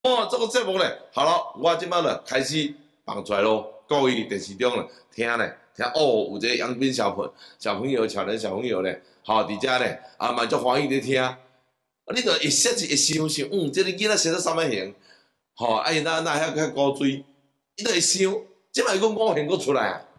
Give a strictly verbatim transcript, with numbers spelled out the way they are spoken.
哦，这个节目咧，好了，我即摆咧开始放出来咯，各位电视中咧听咧，听哦，有一个杨斌小朋小朋友、巧人小朋友咧，吼、伫遮咧啊，嘛足欢喜咧听。啊，你著会设一会想想，嗯，即、个囡仔生得啥物型？吼、啊，因那那遐遐古锥，伊著会想，即摆个五行佫出来啊。